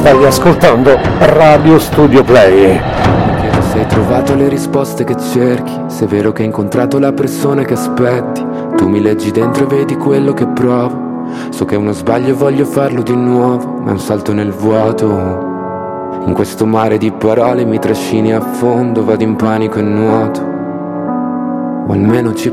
Stai ascoltando Radio Studio Play. Se hai trovato le risposte che cerchi, se è vero che hai incontrato la persona che aspetti, tu mi leggi dentro e vedi quello che provo. So che è uno sbaglio e voglio farlo di nuovo, ma è un salto nel vuoto. In questo mare di parole mi trascini a fondo, vado in panico e nuoto, o almeno ci